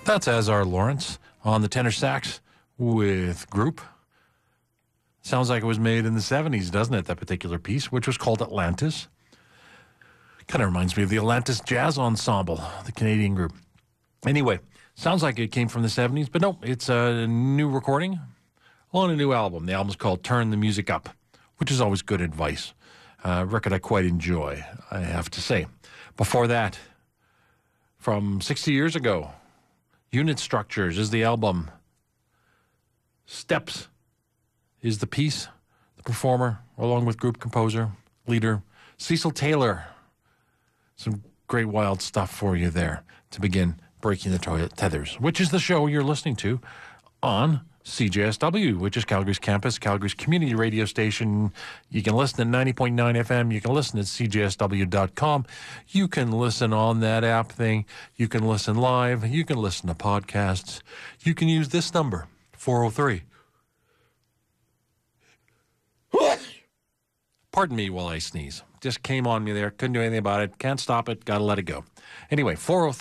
That's Azar Lawrence on the tenor sax with Group. Sounds like it was made in the 70s, doesn't it, that particular piece, which was called Atlantis. Kind of reminds me of the Atlantis Jazz Ensemble, the Canadian group. Anyway, sounds like it came from the 70s, but no, it's a new recording on a new album. The album's called Turn the Music Up, which is always good advice. A record I quite enjoy, I have to say. Before that, from 60 years ago, Unit Structures is the album. Steps is the piece, the performer, along with group composer, leader, Cecil Taylor. Some great wild stuff for you there to begin breaking the tethers, which is the show you're listening to on CJSW, which is Calgary's campus, Calgary's community radio station. You can listen at 90.9 FM. You can listen at cjsw.com. You can listen on that app thing. You can listen live. You can listen to podcasts. You can use this number, 403. Pardon me while I sneeze. Just came on me there. Couldn't do anything about it. Can't stop it. Got to let it go. Anyway,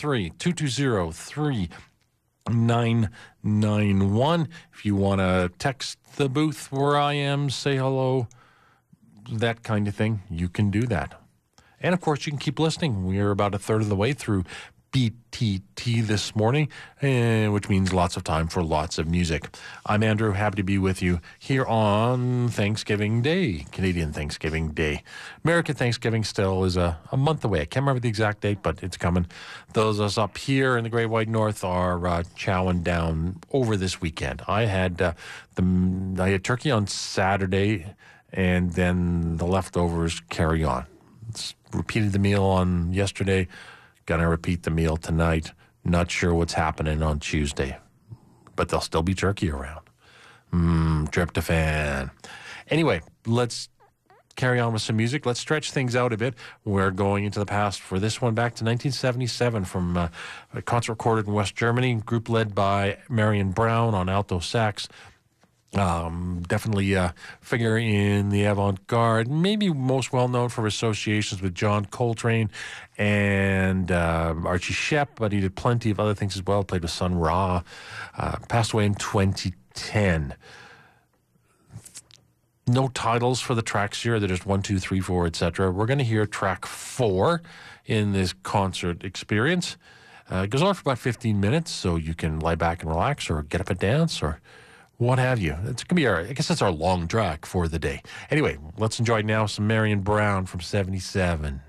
403-220-3991. If you want to text the booth where I am, say hello, that kind of thing, you can do that. And, of course, you can keep listening. We're about a third of the way through BTT this morning, which means lots of time for lots of music. I'm Andrew, happy to be with you here on Thanksgiving Day, Canadian Thanksgiving Day. American Thanksgiving still is a month away. I can't remember the exact date, but it's coming. Those of us up here in the Great White North are chowing down over this weekend. I had turkey on Saturday, and then the leftovers carry on. Repeated the meal on yesterday. Going to repeat the meal tonight. Not sure what's happening on Tuesday, but there'll still be turkey around. Tryptophan. Anyway, let's carry on with some music. Let's stretch things out a bit. We're going into the past for this one, back to 1977 from a concert recorded in West Germany, group led by Marion Brown on alto sax. Definitely a figure in the avant-garde, maybe most well-known for associations with John Coltrane and Archie Shepp, but he did plenty of other things as well. Played with Sun Ra. Passed away in 2010. No titles for the tracks here. They're just 1, 2, 3, 4, etc. We're going to hear track 4 in this concert experience. It goes on for about 15 minutes, so you can lie back and relax or get up and dance or what have you. It's going to be I guess that's our long track for the day. Anyway, let's enjoy now some Marion Brown from 77.